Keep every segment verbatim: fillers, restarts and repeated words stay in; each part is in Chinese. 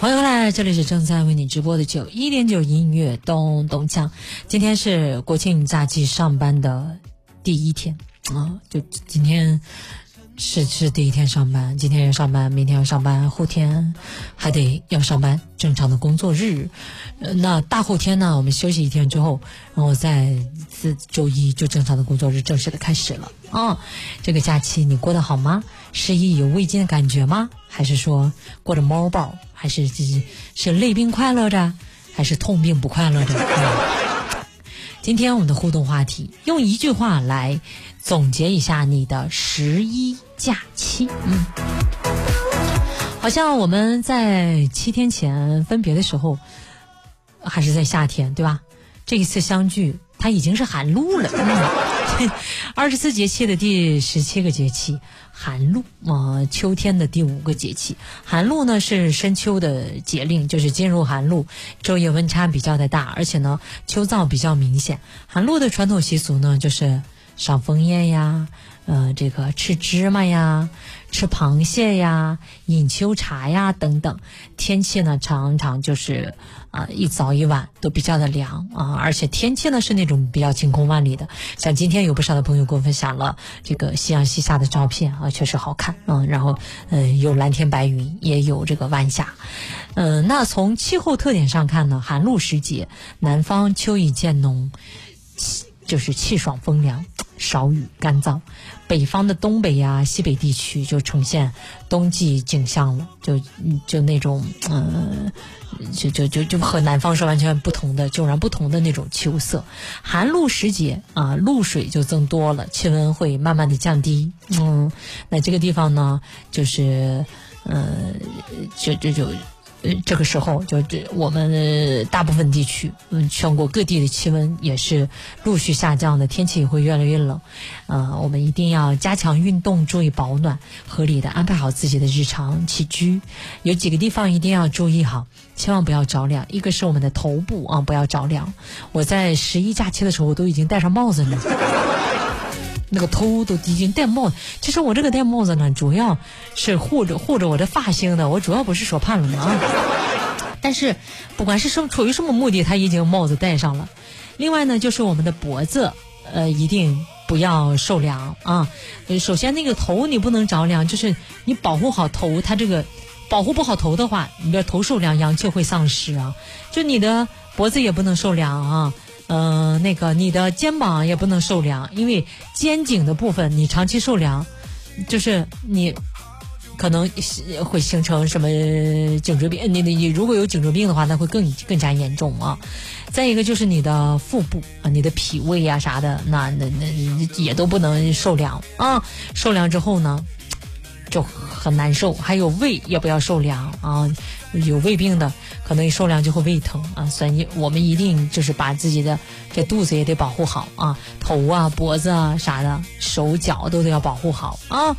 欢迎回来，这里是正在为你直播的九一点九音乐咚咚锵。今天是国庆假期上班的第一天啊，就今天是是第一天上班，今天要上班，明天要上班，后天还得要上班，正常的工作日。呃，那大后天呢，我们休息一天之后，然后再自周一就正常的工作日正式的开始了啊。这个假期你过得好吗？是意犹未尽的感觉吗？还是说过着猫抱？还是是是累并快乐着，还是痛并不快乐着？嗯、今天我们的互动话题，用一句话来总结一下你的十一假期。嗯，好像我们在七天前分别的时候，还是在夏天，对吧？这一次相聚，它已经是寒露了。嗯，二十四节气的第十七个节气。寒露啊、呃，秋天的第五个节气。寒露呢是深秋的节令，就是进入寒露，昼夜温差比较的大，而且呢秋燥比较明显。寒露的传统习俗呢就是赏枫叶呀，呃，这个吃芝麻呀，吃螃蟹呀，饮秋茶呀等等。天气呢常常就是啊、呃、一早一晚都比较的凉啊、呃，而且天气呢是那种比较晴空万里的。像今天有不少的朋友给我分享了这个夕阳西下的照片啊，确实好看啊、呃。然后呃有蓝天白云，也有这个晚霞。嗯、呃，那从气候特点上看呢，寒露时节，南方秋意渐浓，就是气爽风凉，少雨干燥。北方的东北呀、西北地区就呈现冬季景象了，就就那种嗯、呃，就就就就和南方是完全不同的、迥然不同的那种秋色。寒露时节啊，露水就增多了，气温会慢慢的降低。嗯，那这个地方呢，就是呃，就就就。呃，这个时候就这我们大部分地区，嗯，全国各地的气温也是陆续下降的，天气也会越来越冷。呃，我们一定要加强运动，注意保暖，合理的安排好自己的日常起居。有几个地方一定要注意好，千万不要着凉。一个是我们的头部啊，不要着凉。我在十一假期的时候都已经戴上帽子了。那个头都已经戴帽子，其实我这个戴帽子呢，主要是护着护着我的发型的，我主要不是说怕冷啊。但是不管是什么出于什么目的，他已经帽子戴上了。另外呢，就是我们的脖子，呃，一定不要受凉啊。首先那个头你不能着凉，就是你保护好头，它这个保护不好头的话，你的头受凉，阳气会丧失啊。就你的脖子也不能受凉啊。嗯、呃，那个你的肩膀也不能受凉，因为肩颈的部分你长期受凉，就是你可能会形成什么颈椎病。你你如果有颈椎病的话，那会更更加严重啊。再一个就是你的腹部啊，你的脾胃呀、啊、啥的，那那那也都不能受凉啊。受凉之后呢，就很难受。还有胃也不要受凉啊。有胃病的可能一受凉就会胃疼啊，所以我们一定就是把自己的这肚子也得保护好啊，头啊、脖子啊啥的，手脚都得要保护好啊。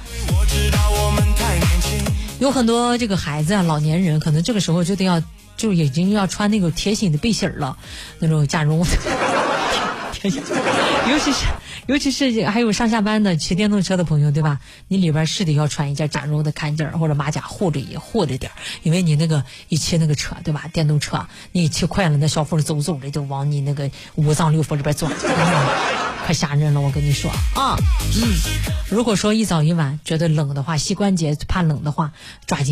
有很多这个孩子啊、老年人，可能这个时候就得要就已经要穿那个贴心的背心了，那种加绒贴心，尤其是。尤其是还有上下班的骑电动车的朋友，对吧？你里边是得要穿一件加绒的坎肩或者马甲护着也护着点，因为你那个一骑那个车，对吧？电动车你骑快了，那小风走走的就往你那个五脏六腑里边钻，嗯，可吓人了，我跟你说啊。嗯，如果说一早一晚觉得冷的话，膝关节怕冷的话，抓紧